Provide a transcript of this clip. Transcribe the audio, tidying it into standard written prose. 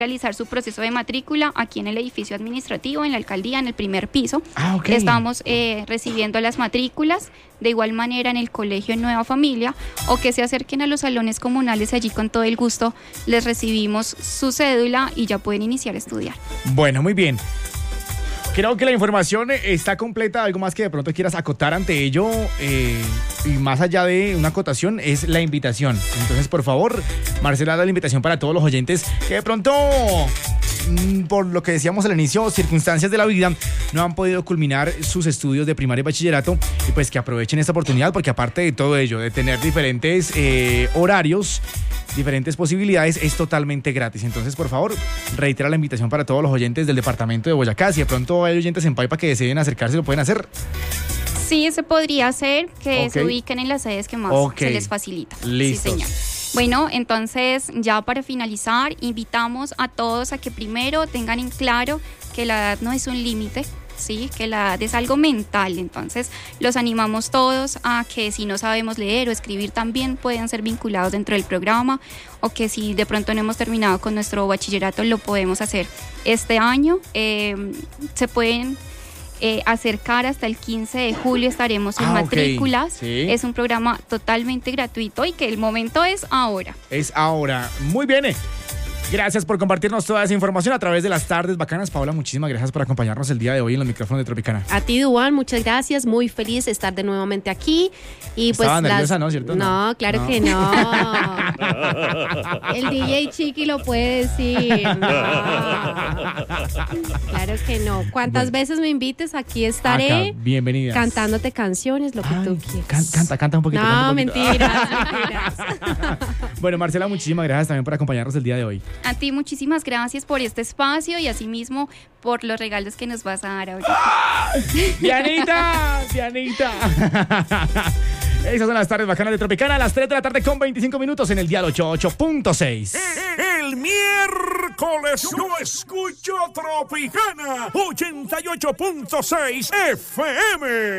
realizar su proceso de matrícula aquí en el edificio administrativo, en la alcaldía, en el primer piso. Okay. Estamos recibiendo las matrículas, de igual manera en el colegio Nueva Familia, o que se acerquen a los salones comunales, allí con todo el gusto les recibimos su cédula y ya pueden iniciar a estudiar. Bueno, muy bien. Creo que la información está completa. Algo más que de pronto quieras acotar ante ello, y más allá de una acotación, es la invitación. Entonces, por favor, Marcela, da la invitación para todos los oyentes que de pronto, por lo que decíamos al inicio, circunstancias de la vida, no han podido culminar sus estudios de primaria y bachillerato, y pues que aprovechen esta oportunidad, porque aparte de todo ello, de tener diferentes horarios, diferentes posibilidades, es totalmente gratis. Entonces, por favor, reitera la invitación para todos los oyentes del departamento de Boyacá. Si de pronto hay oyentes en Paipa que deseen acercarse, lo pueden hacer. Sí, se podría hacer, que se ubiquen en las sedes que más se les facilita. Listo. Sí, señor. Bueno, entonces, ya para finalizar, invitamos a todos a que primero tengan en claro que la edad no es un límite. Sí, que la edad es algo mental. Entonces los animamos todos a que si no sabemos leer o escribir también puedan ser vinculados dentro del programa, o que si de pronto no hemos terminado con nuestro bachillerato lo podemos hacer este año. Se pueden acercar hasta el 15 de julio, estaremos en matrículas. Sí. Es un programa totalmente gratuito y que el momento es ahora. Es ahora. Muy bien. Gracias por compartirnos toda esa información a través de las tardes bacanas. Paola, muchísimas gracias por acompañarnos el día de hoy en los micrófonos de Tropicana. A ti, Duan, muchas gracias. Muy feliz de estar de nuevamente aquí. Y pues estaba nerviosa, ¿no? ¿Cierto? No, claro que no. El DJ Chiqui lo puede decir. No. Claro que no. ¿Cuántas veces me invites? Aquí estaré. Acá, bienvenida. Cantándote canciones, lo que tú quieras. Canta un poquito. No, mentiras. Bueno, Marcela, muchísimas gracias también por acompañarnos el día de hoy. A ti muchísimas gracias por este espacio y asimismo por los regalos que nos vas a dar ahorita. ¡Dianita! Esas son las tardes bacanas de Tropicana, a las 3 de la tarde con 25 minutos en el dial 88.6. El miércoles yo escucho Tropicana 88.6 FM.